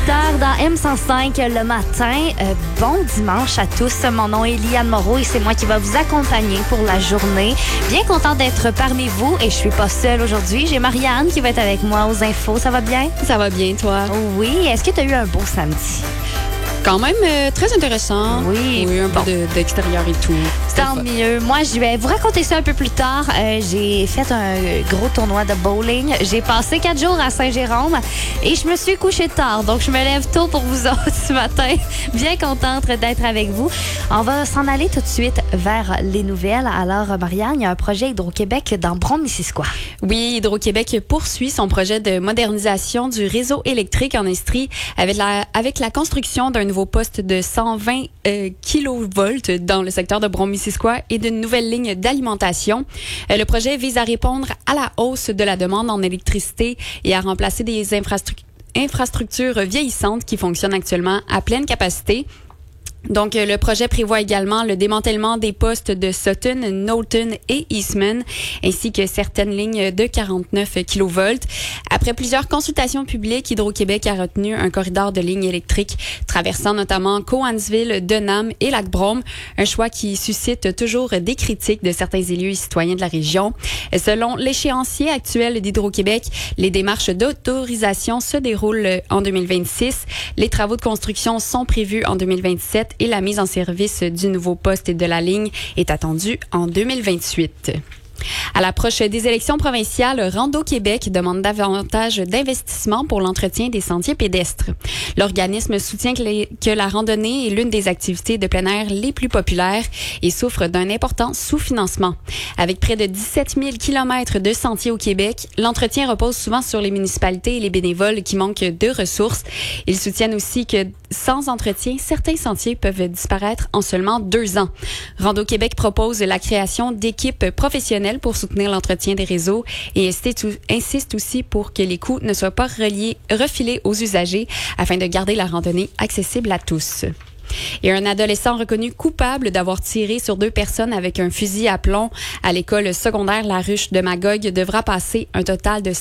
18h dans M105 le matin. Bon dimanche à tous. Mon nom est Liane Moreau et c'est moi qui va vous accompagner pour la journée. Bien contente d'être parmi vous et je suis pas seule aujourd'hui. J'ai Marianne qui va être avec moi aux infos. Ça va bien? Ça va bien, toi? Oui. Est-ce que tu as eu un beau samedi? Quand même très intéressant. Oui. Un peu d'extérieur et tout. Tant mieux. Moi, je vais vous raconter ça un peu plus tard. J'ai fait un gros tournoi de bowling. J'ai passé 4 jours à Saint-Jérôme et je me suis couchée tard. Donc, je me lève tôt pour vous autres ce matin. Bien contente d'être avec vous. On va s'en aller tout de suite vers les nouvelles. Alors, Marianne, il y a un projet Hydro-Québec dans Brome-Missisquoi. Oui, Hydro-Québec poursuit son projet de modernisation du réseau électrique en Estrie avec la construction d'un nouveau poste de 120 kV dans le secteur de Brome-Missisquoi et d'une nouvelle ligne d'alimentation. Le projet vise à répondre à la hausse de la demande en électricité et à remplacer des infrastructures vieillissantes qui fonctionnent actuellement à pleine capacité. Donc, le projet prévoit également le démantèlement des postes de Sutton, Knowlton et Eastman, ainsi que certaines lignes de 49 kV. Après plusieurs consultations publiques, Hydro-Québec a retenu un corridor de lignes électriques traversant notamment Cowansville, Denham et Lac-Brome, un choix qui suscite toujours des critiques de certains élus et citoyens de la région. Selon l'échéancier actuel d'Hydro-Québec, les démarches d'autorisation se déroulent en 2026. Les travaux de construction sont prévus en 2027 et la mise en service du nouveau poste de la ligne est attendue en 2028. À l'approche des élections provinciales, Rando Québec demande davantage d'investissement pour l'entretien des sentiers pédestres. L'organisme soutient que la randonnée est l'une des activités de plein air les plus populaires et souffre d'un important sous-financement. Avec près de 17 000 kilomètres de sentiers au Québec, l'entretien repose souvent sur les municipalités et les bénévoles qui manquent de ressources. Ils soutiennent aussi que sans entretien, certains sentiers peuvent disparaître en seulement 2 ans. Rando Québec propose la création d'équipes professionnelles pour soutenir l'entretien des réseaux et insiste aussi pour que les coûts ne soient pas refilés aux usagers afin de garder la randonnée accessible à tous. Et un adolescent reconnu coupable d'avoir tiré sur 2 personnes avec un fusil à plomb à l'école secondaire La Ruche de Magog devra passer un total de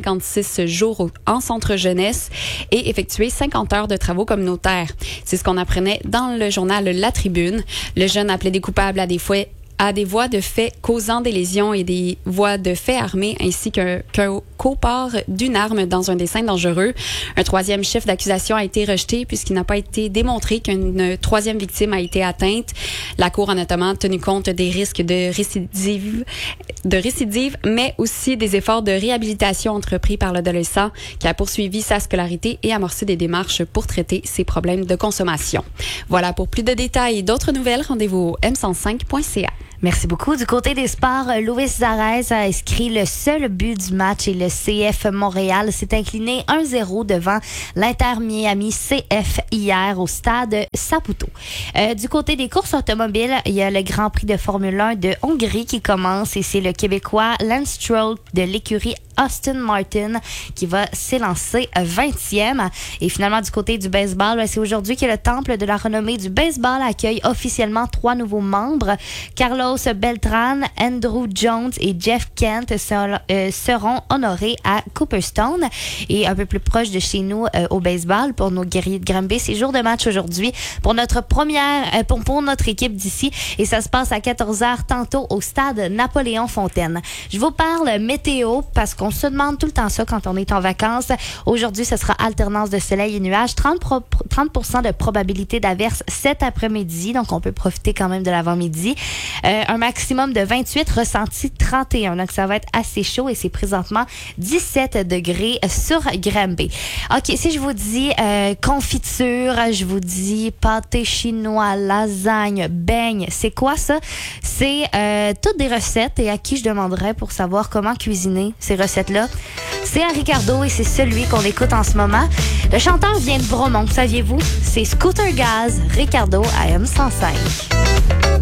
156 jours en centre jeunesse et effectuer 50 heures de travaux communautaires. C'est ce qu'on apprenait dans le journal La Tribune. Le jeune appelait des coupables à des voies de fait causant des lésions et des voies de fait armées ainsi qu'un co-port d'une arme dans un dessin dangereux. Un 3e chef d'accusation a été rejeté puisqu'il n'a pas été démontré qu'une 3e victime a été atteinte. La Cour a notamment tenu compte des risques de récidive, mais aussi des efforts de réhabilitation entrepris par l'adolescent qui a poursuivi sa scolarité et amorcé des démarches pour traiter ses problèmes de consommation. Voilà, pour plus de détails et d'autres nouvelles, rendez-vous au m105.ca. Merci beaucoup. Du côté des sports, Luis Zarez a inscrit le seul but du match et le CF Montréal s'est incliné 1-0 devant l'Inter Miami CF hier au stade Saputo. Du côté des courses automobiles, il y a le Grand Prix de Formule 1 de Hongrie qui commence et c'est le Québécois Lance Stroll de l'écurie Aston Martin qui va s'élancer 20e. Et finalement, du côté du baseball, c'est aujourd'hui que le temple de la renommée du baseball accueille officiellement 3 nouveaux membres. Carlos Beltran, Andrew Jones et Jeff Kent seront honorés à Cooperstown. Et un peu plus proche de chez nous au baseball, pour nos guerriers de Granby, c'est jour de match aujourd'hui pour notre pour notre équipe d'ici. Et ça se passe à 14h tantôt au stade Napoléon-Fontaine. Je vous parle météo parce qu'on se demande tout le temps ça quand on est en vacances. Aujourd'hui, ce sera alternance de soleil et nuages. 30% de probabilité d'averse cet après-midi. Donc, on peut profiter quand même de l'avant-midi. Un maximum de 28, ressenti 31. Donc, ça va être assez chaud et c'est présentement 17 degrés sur Granby. OK, si je vous dis confiture, je vous dis pâté chinois, lasagne, beignes, c'est quoi ça? C'est toutes des recettes et à qui je demanderais pour savoir comment cuisiner ces recettes-là. C'est un Ricardo et c'est celui qu'on écoute en ce moment. Le chanteur vient de Bromont, saviez-vous? C'est Scooter Gaz, Ricardo à M105.